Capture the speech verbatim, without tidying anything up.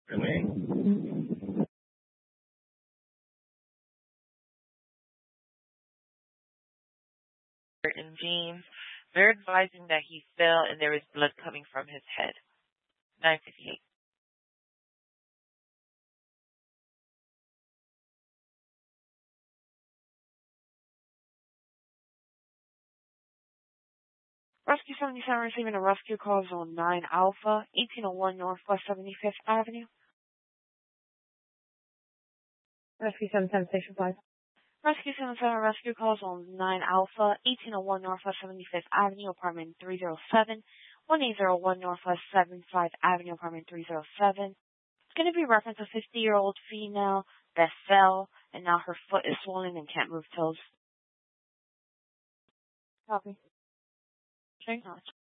And James, they're advising that he fell and there is blood coming from his head. nine fifty-eight. Rescue seventy-seven receiving a rescue call zone nine Alpha, eighteen oh one Northwest seventy-fifth Avenue. Rescue seventy-seven Station five. Rescue seventy-seven rescue call zone nine Alpha, eighteen oh one Northwest seventy-fifth Avenue, apartment three oh seven, one eight oh one Northwest seventy-fifth Avenue, apartment three oh seven. It's going to be reference a fifty-year-old female that fell and now her foot is swollen and can't move toes. Copy. Thank you.